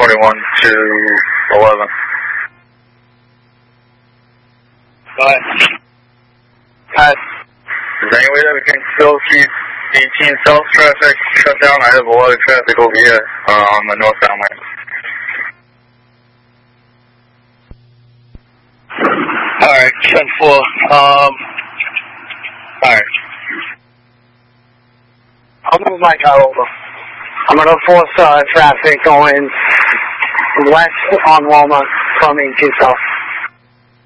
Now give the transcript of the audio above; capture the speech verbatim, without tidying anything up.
forty-one to eleven. Alright. Alright. Is there any way that we can still keep eighteen south traffic shut down? I have a lot of traffic over here uh, on the northbound lane. Alright, ten four. Um, alright. I'll move my car over. I'm going to force uh, traffic going west on Walnut from eighteen south.